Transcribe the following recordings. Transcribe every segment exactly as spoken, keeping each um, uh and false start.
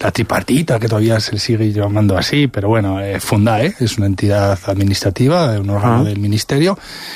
la tripartita, que todavía se sigue llamando así, pero bueno, eh, Fundae es una entidad administrativa, un órgano uh-huh. del ministerio,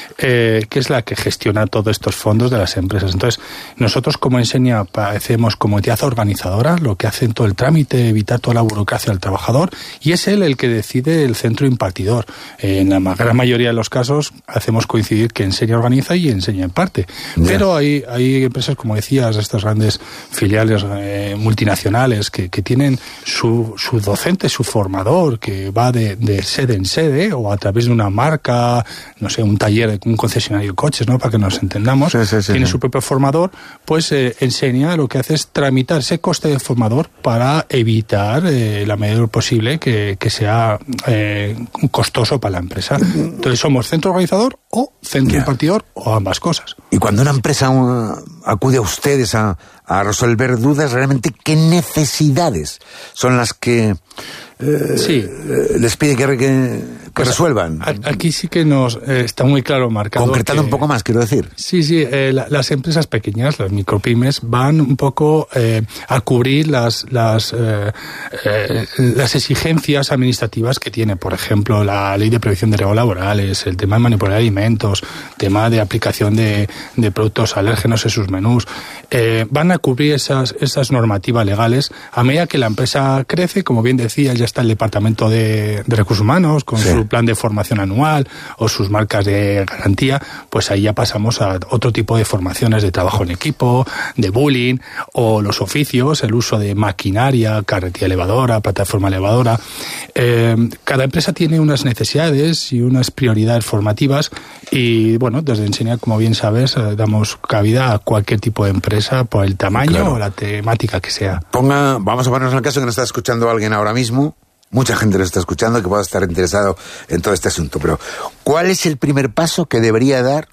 eh, que es la que gestiona todos estos fondos de las empresas. Entonces, nosotros como Enseña hacemos como entidad organizadora, lo que hacen todo el trámite, evitar toda la burocracia al trabajador, y es él el que decide el centro impartidor. Eh, en la gran mayoría de los casos hacemos coincidir que Enseña organiza y Enseña en parte. Yeah. Pero hay, hay empresas, como decías, estas grandes filiales eh, multinacionales que, que tienen su, su docente, su formador, que va de, de sede en sede o a través de una marca, no sé, un taller, un concesionario de coches, ¿no? Para que nos entendamos, sí, sí, sí, tiene sí. su propio formador, pues eh, Enseña lo que hace es tramitar ese coste de formador para evitar eh, la medida posible que, que sea eh, costoso para la empresa. Entonces somos centro organizador o centro yeah. impartidor o ambas cosas. Y cuando una empresa uh, acude a ustedes a, a resolver dudas, realmente ¿qué necesidades son las que eh, sí. les pide que, que, que pues resuelvan? Aquí sí que nos eh, está muy claro marcado. Concretando que, un poco más, quiero decir. Sí, sí, eh, la, las empresas pequeñas, las micropymes, van un poco eh, a cubrir las, las, eh, eh, las exigencias administrativas que tiene, por ejemplo, la ley de prevención de riesgos laborales, el tema de manipular alimentos, tema de aplicación de, de productos alérgenos en sus menús. Eh, van a cubrir esas, esas normativas legales a medida que la empresa crece. Como bien decía, ya está el departamento de, de recursos humanos con sí. su plan de formación anual o sus marcas de garantía, pues ahí ya pasamos a otro tipo de formaciones de trabajo en equipo, de bullying o los oficios, el uso de maquinaria, carretilla elevadora, plataforma elevadora. Eh, cada empresa tiene unas necesidades y unas prioridades formativas y bueno, desde Enseña, como bien sabes, eh, damos cabida a cualquier tipo de empresa por el tamaño claro. o la temática que sea. Ponga, vamos a ponernos en el caso que nos está escuchando alguien ahora mismo. Mucha gente lo está escuchando que pueda estar interesado en todo este asunto. Pero, ¿cuál es el primer paso que debería dar,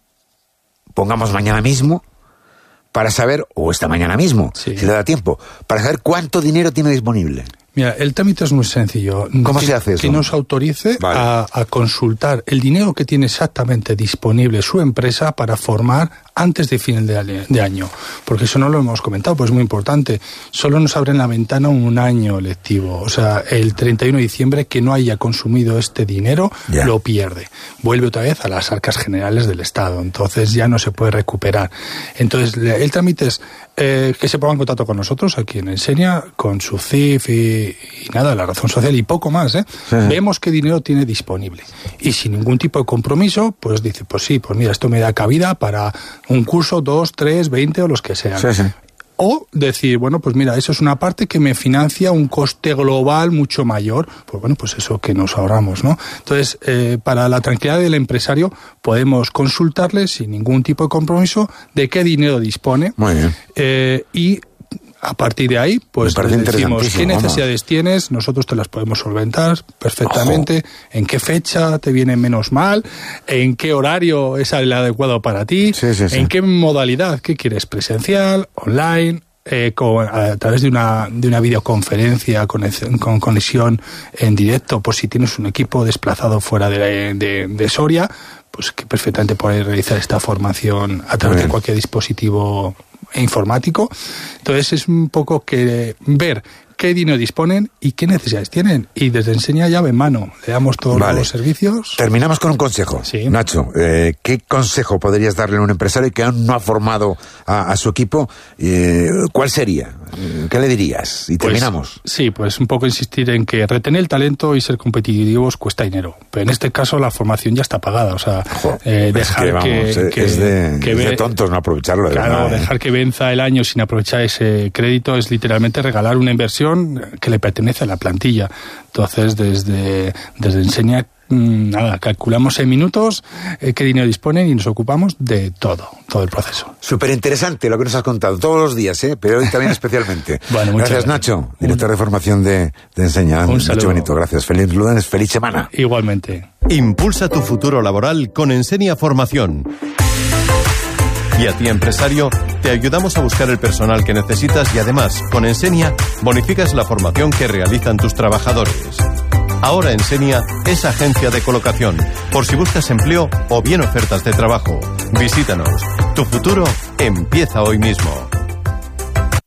pongamos mañana mismo, para saber, o esta mañana mismo, sí. si le da tiempo, para saber cuánto dinero tiene disponible? Mira, el trámite es muy sencillo. ¿Cómo que, se hace eso? Que nos autorice vale. a, a consultar el dinero que tiene exactamente disponible su empresa para formar antes de final de, de año. Porque eso no lo hemos comentado, pues es muy importante. Solo nos abren la ventana un año lectivo. O sea, el treinta y uno de diciembre que no haya consumido este dinero, yeah. lo pierde. Vuelve otra vez a las arcas generales del Estado. Entonces ya no se puede recuperar. Entonces el trámite es eh, que se ponga en contacto con nosotros, aquí en Enseña, con su C I F y y nada, la razón social y poco más, ¿eh? Sí. Vemos qué dinero tiene disponible. Y sin ningún tipo de compromiso, pues dice, pues sí, pues mira, esto me da cabida para un curso, dos, tres, veinte o los que sean. Sí, sí. O decir, bueno, pues mira, eso es una parte que me financia un coste global mucho mayor. Pues bueno, pues eso que nos ahorramos, ¿no? Entonces, eh, para la tranquilidad del empresario, podemos consultarle sin ningún tipo de compromiso de qué dinero dispone. Muy bien. Eh, y a partir de ahí, pues le decimos qué necesidades vamos. tienes, nosotros te las podemos solventar perfectamente, Ojo. en qué fecha te viene menos mal, en qué horario es el adecuado para ti, sí, sí, sí. en qué modalidad, qué quieres, presencial, online, eh, con, a través de una, de una videoconferencia con, con conexión en directo, por si tienes un equipo desplazado fuera de, de, de Soria, pues que perfectamente puedes realizar esta formación a través de cualquier dispositivo informático. Entonces es un poco que ver qué dinero disponen y qué necesidades tienen. Y desde Enseña llave en mano. Le damos todos vale. los servicios. Terminamos con un consejo. Sí. Nacho, eh, ¿qué consejo podrías darle a un empresario que aún no ha formado a, a su equipo? Eh, ¿Cuál sería? ¿Qué le dirías? Y terminamos. Pues, sí, pues un poco insistir en que retener el talento y ser competitivos cuesta dinero. Pero en este caso la formación ya está pagada. O sea, jo, eh, dejar es que, vamos, que, que... Es de, que es de tontos no aprovecharlo. De claro, verdad, dejar ¿eh? que venza el año sin aprovechar ese crédito es literalmente regalar una inversión que le pertenece a la plantilla. Entonces, desde, desde Enseña, nada, calculamos en minutos eh, qué dinero disponen y nos ocupamos de todo, todo el proceso. Súper interesante lo que nos has contado, todos los días, ¿eh? Pero hoy también especialmente. Bueno, gracias, gracias, Nacho, director de formación de, de Enseña. Un saludo. Nacho Benito, gracias. Feliz lunes, feliz semana. Igualmente. Impulsa tu futuro laboral con Enseña Formación. Y a ti, empresario, te ayudamos a buscar el personal que necesitas y además, con Enseña, bonificas la formación que realizan tus trabajadores. Ahora Enseña es agencia de colocación, por si buscas empleo o bien ofertas de trabajo. Visítanos. Tu futuro empieza hoy mismo.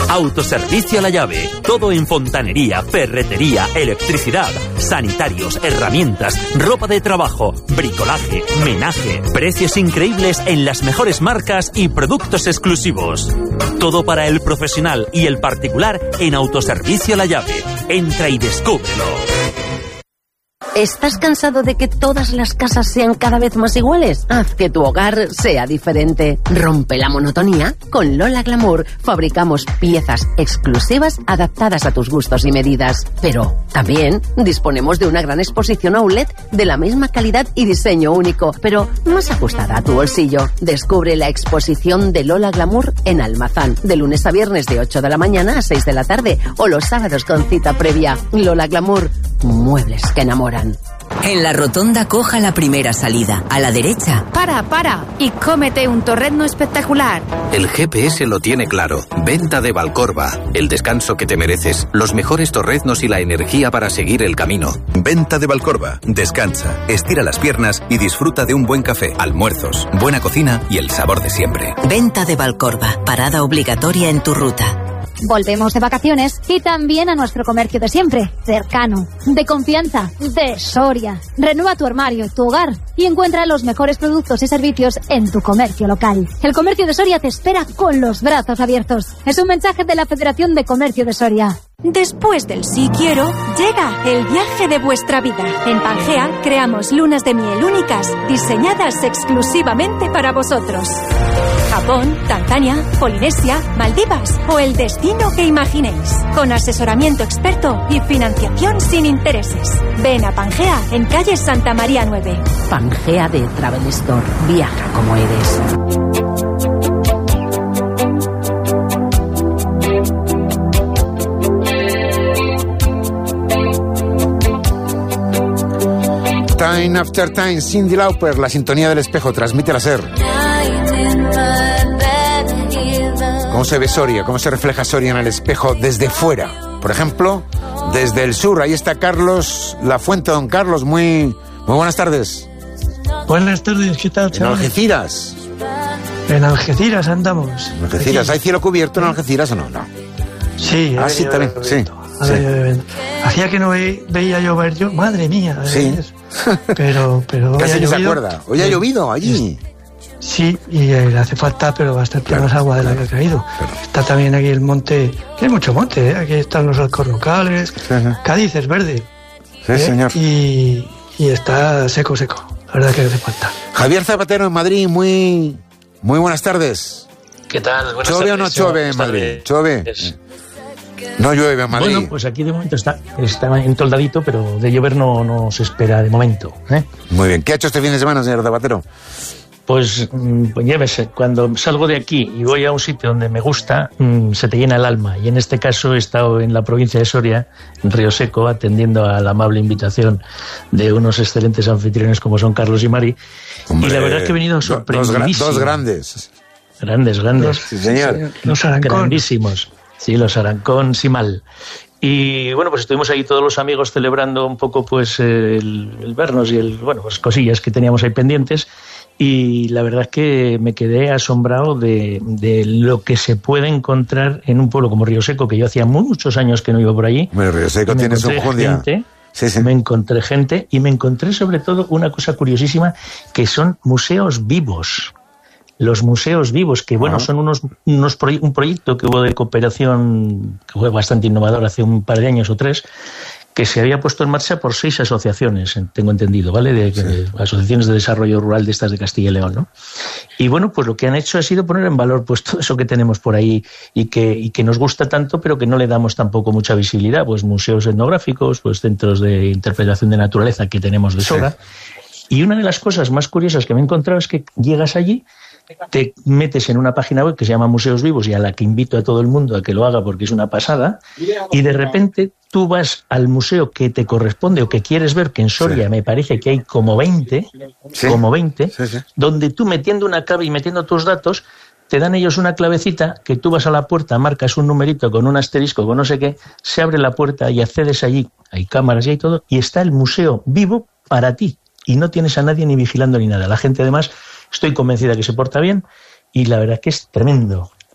Autoservicio La Llave. Todo en fontanería, ferretería, electricidad, sanitarios, herramientas, ropa de trabajo, bricolaje, menaje. Precios increíbles en las mejores marcas y productos exclusivos. Todo para el profesional y el particular en Autoservicio La Llave. Entra y descúbrelo. ¿Estás cansado de que todas las casas sean cada vez más iguales? Haz que tu hogar sea diferente. Rompe la monotonía. Con Lola Glamour fabricamos piezas exclusivas adaptadas a tus gustos y medidas. Pero también disponemos de una gran exposición outlet de la misma calidad y diseño único, pero más ajustada a tu bolsillo. Descubre la exposición de Lola Glamour en Almazán, de lunes a viernes de ocho de la mañana a seis de la tarde o los sábados con cita previa. Lola Glamour, muebles que enamoran. En la rotonda coja la primera salida, a la derecha. Para, para, y cómete un torrezno espectacular. El G P S lo tiene claro. Venta de Valcorba. El descanso que te mereces, los mejores torreznos y la energía para seguir el camino. Venta de Valcorba. Descansa, estira las piernas y disfruta de un buen café, almuerzos, buena cocina y el sabor de siempre. Venta de Valcorba. Parada obligatoria en tu ruta. Volvemos de vacaciones y también a nuestro comercio de siempre, cercano, de confianza, de Soria. Renueva tu armario, tu hogar y encuentra los mejores productos y servicios en tu comercio local. El comercio de Soria te espera con los brazos abiertos. Es un mensaje de la Federación de Comercio de Soria. Después del sí quiero, llega el viaje de vuestra vida. En Pangea creamos lunas de miel únicas, diseñadas exclusivamente para vosotros. Japón, Tanzania, Polinesia, Maldivas o el destino que imaginéis. Con asesoramiento experto y financiación sin intereses. Ven a Pangea en calle Santa María nueve. Pangea de Travel Store. Viaja como eres. Time After Time, Cyndi Lauper, la sintonía del espejo, transmite la SER. ¿Cómo se ve Soria? ¿Cómo se refleja Soria en el espejo desde fuera? Por ejemplo, desde el sur, ahí está Carlos La Fuente. Don Carlos, muy, muy buenas tardes. Buenas tardes, ¿qué tal, chaval? En Algeciras. En Algeciras andamos. En Algeciras, ¿hay cielo cubierto en Algeciras o no? No. Sí. Ah, sí, también, sí. Sí. Hacía que no ve, veía llover yo, madre mía. Sí. Pero, pero casi no se acuerda. Hoy ha llovido allí. Sí, y le hace falta, pero bastante claro, más agua de la que ha caído. Claro. Está también aquí el monte, que hay mucho monte, ¿eh? Aquí están los alcornocales, sí, sí. Cádiz es verde. Sí, ¿eh? señor. Y, y está seco, seco. La verdad que hace falta. Javier Zapatero en Madrid, muy, muy buenas tardes. ¿Qué tal? Buenas ¿Chove tardes, o no chove en Madrid? tardes. ¿Chove? Es... No llueve en Madrid. Bueno, pues aquí de momento está, está entoldadito, pero de llover no, no se espera de momento, ¿eh? Muy bien. ¿Qué ha hecho este fin de semana, señor Zapatero? Pues, pues llévese, cuando salgo de aquí y voy a un sitio donde me gusta, mmm, se te llena el alma. Y en este caso he estado en la provincia de Soria, en Río Seco, atendiendo a la amable invitación de unos excelentes anfitriones como son Carlos y Mari. Hombre, y la verdad es que he venido sorprendidísimo. Dos, dos grandes. Grandes, grandes. Sí, señor. Los Arancón. Grandísimos. Sí, los Arancón, sí mal. Y bueno, pues estuvimos ahí todos los amigos celebrando un poco pues el, el vernos y el, bueno, pues cosillas que teníamos ahí pendientes. Y la verdad es que me quedé asombrado de, de lo que se puede encontrar en un pueblo como Río Seco, que yo hacía muchos años que no iba por allí. Bueno, Río Seco tiene su enjundia. Sí, sí. Me encontré gente y me encontré sobre todo una cosa curiosísima, que son museos vivos. Los museos vivos, que bueno, uh-huh. son unos, unos proye- un proyecto que hubo de cooperación que fue bastante innovador hace un par de años o tres, que se había puesto en marcha por seis asociaciones, tengo entendido, ¿vale? De, sí. de asociaciones de desarrollo rural de estas de Castilla y León, ¿no? Y bueno, pues lo que han hecho ha sido poner en valor pues todo eso que tenemos por ahí y que, y que nos gusta tanto, pero que no le damos tampoco mucha visibilidad, pues museos etnográficos, pues centros de interpretación de naturaleza que tenemos de sobra. Sí. Y una de las cosas más curiosas que me he encontrado es que llegas allí, te metes en una página web que se llama Museos Vivos y a la que invito a todo el mundo a que lo haga porque es una pasada, y de repente tú vas al museo que te corresponde o que quieres ver, que en Soria sí. me parece que hay como veinte, sí. como veinte, sí, sí. donde tú metiendo una clave y metiendo tus datos, te dan ellos una clavecita que tú vas a la puerta, marcas un numerito con un asterisco, con no sé qué, se abre la puerta y accedes allí, hay cámaras y hay todo, y está el museo vivo para ti, y no tienes a nadie ni vigilando ni nada. La gente además... Estoy convencida que se porta bien y la verdad es que es tremendo.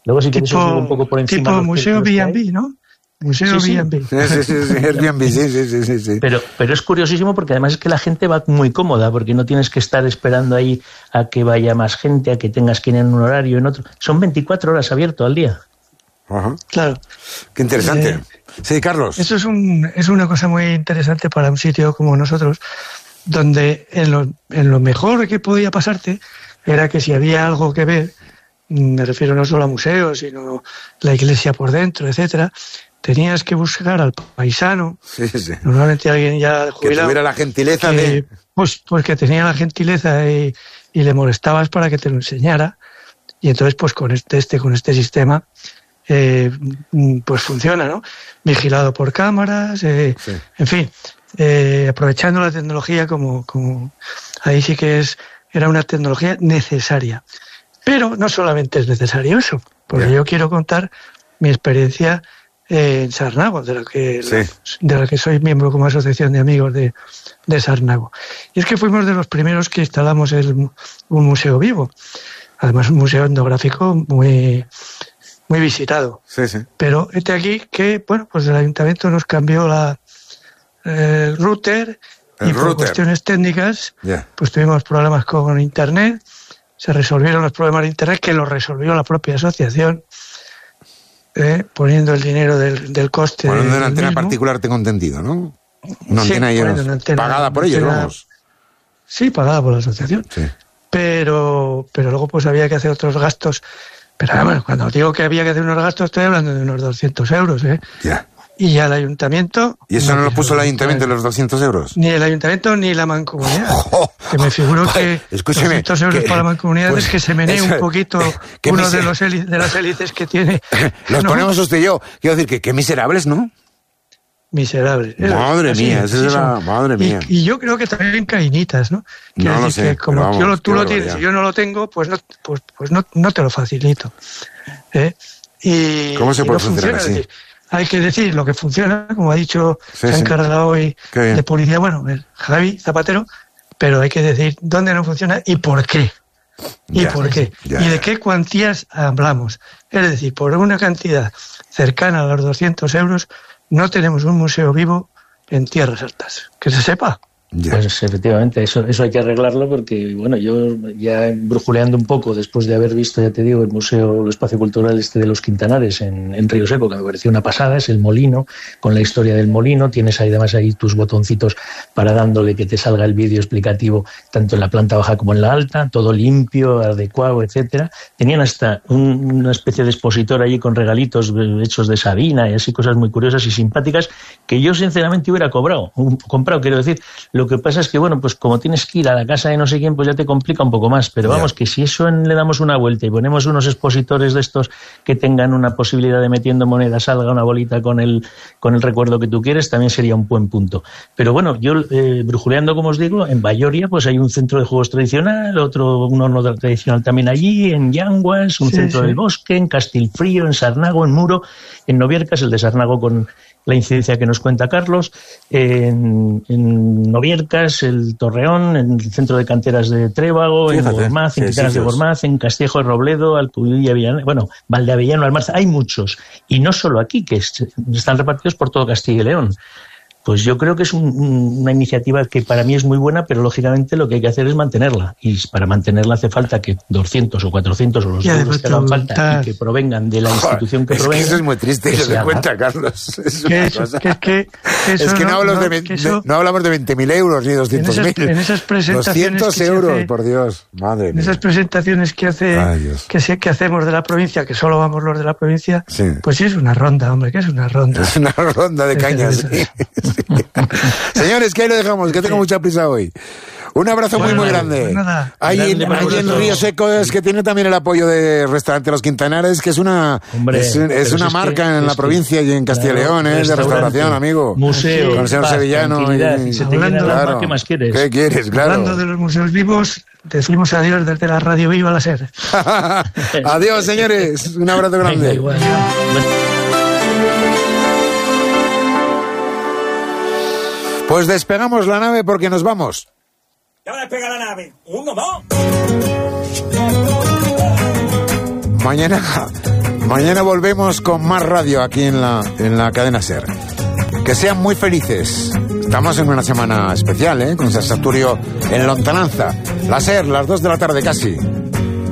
Luego sí que tipo, eso un poco por encima. Tipo museo B and B, ¿no? Museo sí, B and B. Sí, sí, sí, sí, Airbnb, sí, sí, sí, sí. Pero, pero es curiosísimo porque además es que la gente va muy cómoda, porque no tienes que estar esperando ahí a que vaya más gente, a que tengas que ir en un horario, en otro. Son veinticuatro horas abierto al día. Ajá. Claro. Qué interesante. Eh, sí, Carlos. Eso es, un, es una cosa muy interesante para un sitio como nosotros, donde en lo, en lo mejor que podía pasarte era que si había algo que ver, me refiero no solo a museos, sino la iglesia por dentro, etcétera, tenías que buscar al paisano, sí, sí. normalmente alguien ya jubilado, que tuviera la gentileza que, de... Pues, pues que tenía la gentileza y, y le molestabas para que te lo enseñara, y entonces pues con este, este con este sistema eh, pues funciona, ¿no? Vigilado por cámaras, eh, sí. en fin, eh, aprovechando la tecnología como, como... Ahí sí que es era una tecnología necesaria. Pero no solamente es necesario eso, porque yeah. yo quiero contar mi experiencia en Sarnago, de la que sí. la, de la que soy miembro como asociación de amigos de, de Sarnago. Y es que fuimos de los primeros que instalamos el, un museo vivo. Además, un museo etnográfico muy, muy visitado. Sí, sí. Pero este aquí que, bueno, pues el ayuntamiento nos cambió la, el router el y por router. cuestiones técnicas, yeah. pues tuvimos problemas con internet. Se resolvieron los problemas de internet que los resolvió la propia asociación. Eh, poniendo el dinero del, del coste. Poniendo de, una antena mismo. particular, tengo entendido, ¿no? Una sí, antena, ellos, una antena pagada por ellos, antena, vamos. Sí, pagada por la asociación. Sí. Pero, pero luego pues había que hacer otros gastos. Pero bueno, cuando digo que había que hacer unos gastos, estoy hablando de unos doscientos euros, ¿eh? Ya. Y ya el ayuntamiento... ¿Y eso no, no lo puso el ayuntamiento, los doscientos euros? Ni el ayuntamiento ni la mancomunidad. Oh, que me figuro que escúcheme, doscientos euros que, para la mancomunidad pues, es que se menee un poquito uno de, los hélices, de las hélices que tiene. Los ¿no? ponemos usted y yo. Quiero decir que qué miserables, ¿no? Miserables. Madre así, mía, esa es la... Madre mía. Y, y yo creo que también cainitas, ¿no? Quiero no decir lo sé, que como vamos, yo lo, tú lo barbaridad. tienes y yo no lo tengo, pues no, pues, pues no, no te lo facilito. ¿eh? Y, ¿Cómo se puede no funcionar funciona, así? Hay que decir lo que funciona, como ha dicho, sí, se ha sí. encargado hoy de policía, bueno, el Javi Zapatero, pero hay que decir dónde no funciona y por qué. ¿Y ya, por qué? Ya, ¿Y de ya. qué cuantías hablamos? Es decir, por una cantidad cercana a los doscientos euros, no tenemos un museo vivo en Tierras Altas. Que se sepa. Ya. Pues efectivamente, eso, eso hay que arreglarlo porque, bueno, yo ya brujuleando un poco después de haber visto, ya te digo, el museo, el espacio cultural este de los Quintanares en, en Río Seco, que me pareció una pasada, es el molino, con la historia del molino, tienes ahí además ahí tus botoncitos para dándole que te salga el vídeo explicativo tanto en la planta baja como en la alta, todo limpio, adecuado, etcétera. Tenían hasta un, una especie de expositor allí con regalitos hechos de Sabina y así cosas muy curiosas y simpáticas que yo sinceramente hubiera cobrado, un, comprado, quiero decir. Lo que pasa es que, bueno, pues como tienes que ir a la casa de no sé quién, pues ya te complica un poco más. Pero vamos, yeah. que si eso en, le damos una vuelta y ponemos unos expositores de estos que tengan una posibilidad de metiendo moneda salga una bolita con el, con el recuerdo que tú quieres, también sería un buen punto. Pero bueno, yo, eh, brujuleando, como os digo, en Bayoria pues hay un centro de juegos tradicional, otro, un horno tradicional también allí, en Yanguas, un sí, centro sí. del bosque, en Castilfrío, en Sarnago, en Muro, en Noviercas, el de Sarnago con la incidencia que nos cuenta Carlos, en, en Noviercas, el Torreón, en el centro de canteras de Trébago, Fíjate, en Gormaz, en Quintanas sí, de Gormaz, en Castillejo de Robledo, Alcubilla, Villanera, bueno, Valdeavellano, Almarza, hay muchos. Y no solo aquí, que están repartidos por todo Castilla y León. Pues yo creo que es un, una iniciativa que para mí es muy buena, pero lógicamente lo que hay que hacer es mantenerla. Y para mantenerla hace falta que doscientos o cuatrocientos o los euros que hagan falta y que provengan de la institución que es provengan. Que eso es muy triste, y lo que cuenta Carlos. Es, una eso, cosa. Que, que, que es que no, no, hablamos, no, de, que eso, no hablamos de veinte mil euros ni doscientos mil. En, en esas presentaciones. doscientos euros, hace, por Dios. Madre en mía. esas presentaciones que, hace, que, sé, que hacemos de la provincia, que solo vamos los de la provincia, sí. pues sí es una ronda, hombre, que es una ronda. Es una ronda de cañas, sí. sí. Señores, que ahí lo dejamos, que tengo mucha prisa hoy. Un abrazo bueno, muy, muy grande. Pues nada, ahí grande en, ahí en Río Seco es que tiene también el apoyo de Restaurante Los Quintanares, que es una Hombre, es, es una es marca que, en la provincia y en Castilla y León, claro, ¿eh? De restauración, amigo. Museo, con el señor paz, Sevillano. Y, y se te Hablando, claro, ¿qué más quieres? ¿Qué quieres? Claro. Hablando de los museos vivos, decimos adiós desde la Radio Viva la Ser. Adiós, señores. Un abrazo grande. Venga, igual, bueno. Pues despegamos la nave porque nos vamos. Ya va a despegar la nave. Uno, dos. Mañana, Mañana volvemos con más radio aquí en la, en la cadena SER. Que sean muy felices. Estamos en una semana especial, ¿eh? Con San Saturio en lontananza. La SER, las dos de la tarde casi.